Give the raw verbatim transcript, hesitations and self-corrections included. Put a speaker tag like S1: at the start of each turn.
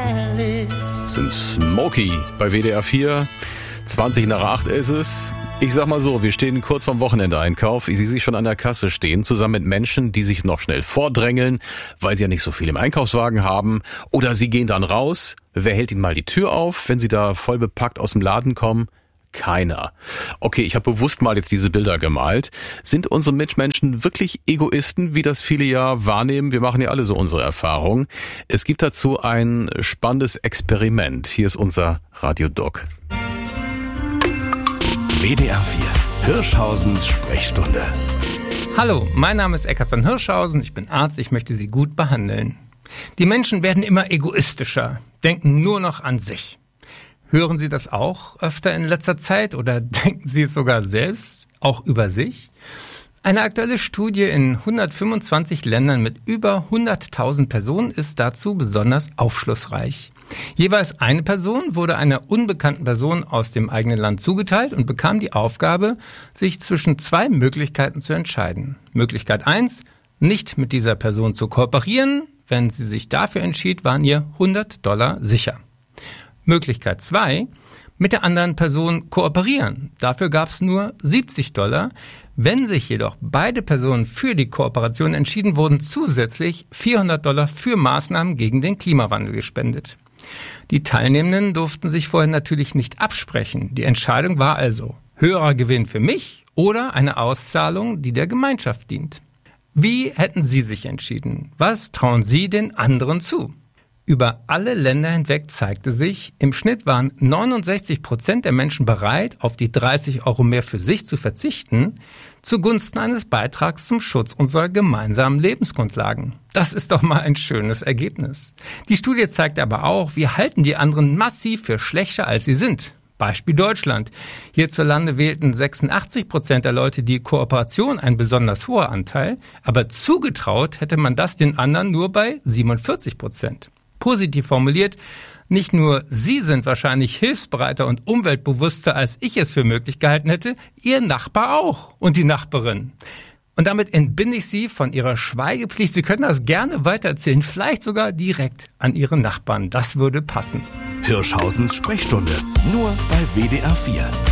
S1: Sind Smokey bei W D R vier. zwanzig nach acht ist es. Ich sag mal so, wir stehen kurz vorm Wochenendeinkauf. Ich sehe sie schon an der Kasse stehen, zusammen mit Menschen, die sich noch schnell vordrängeln, weil sie ja nicht so viel im Einkaufswagen haben. Oder sie gehen dann raus. Wer hält ihnen mal die Tür auf, wenn sie da voll bepackt aus dem Laden kommen? Keiner. Okay, ich habe bewusst mal jetzt diese Bilder gemalt. Sind unsere Mitmenschen wirklich Egoisten, wie das viele ja wahrnehmen? Wir machen ja alle so unsere Erfahrungen. Es gibt dazu ein spannendes Experiment. Hier ist unser Radiodoc.
S2: W D R vier, Hirschhausens Sprechstunde.
S3: Hallo, mein Name ist Eckhard von Hirschhausen, ich bin Arzt, ich möchte Sie gut behandeln. Die Menschen werden immer egoistischer, denken nur noch an sich. Hören Sie das auch öfter in letzter Zeit oder denken Sie es sogar selbst, auch über sich? Eine aktuelle Studie in hundertfünfundzwanzig Ländern mit über hunderttausend Personen ist dazu besonders aufschlussreich. Jeweils eine Person wurde einer unbekannten Person aus dem eigenen Land zugeteilt und bekam die Aufgabe, sich zwischen zwei Möglichkeiten zu entscheiden. Möglichkeit eins, nicht mit dieser Person zu kooperieren. Wenn sie sich dafür entschied, waren ihr hundert Dollar sicher. Möglichkeit zwei, mit der anderen Person kooperieren. Dafür gab es nur siebzig Dollar. Wenn sich jedoch beide Personen für die Kooperation entschieden, wurden zusätzlich vierhundert Dollar für Maßnahmen gegen den Klimawandel gespendet. Die Teilnehmenden durften sich vorher natürlich nicht absprechen. Die Entscheidung war also höherer Gewinn für mich oder eine Auszahlung, die der Gemeinschaft dient. Wie hätten Sie sich entschieden? Was trauen Sie den anderen zu? Über alle Länder hinweg zeigte sich, im Schnitt waren neunundsechzig Prozent der Menschen bereit, auf die dreißig Euro mehr für sich zu verzichten, zugunsten eines Beitrags zum Schutz unserer gemeinsamen Lebensgrundlagen. Das ist doch mal ein schönes Ergebnis. Die Studie zeigt aber auch, wir halten die anderen massiv für schlechter, als sie sind. Beispiel Deutschland. Hierzulande wählten sechsundachtzig Prozent der Leute die Kooperation, ein besonders hoher Anteil, aber zugetraut hätte man das den anderen nur bei siebenundvierzig Prozent. Positiv formuliert, nicht nur Sie sind wahrscheinlich hilfsbereiter und umweltbewusster, als ich es für möglich gehalten hätte, Ihr Nachbar auch und die Nachbarin. Und damit entbinde ich Sie von Ihrer Schweigepflicht. Sie können das gerne weitererzählen, vielleicht sogar direkt an Ihre Nachbarn. Das würde passen.
S2: Hirschhausens Sprechstunde, nur bei W D R vier.